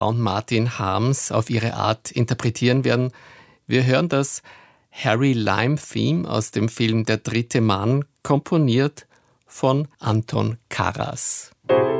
und Martin Harms auf ihre Art interpretieren werden. Wir hören das Harry Lime-Theme aus dem Film Der dritte Mann, komponiert von Anton Karas.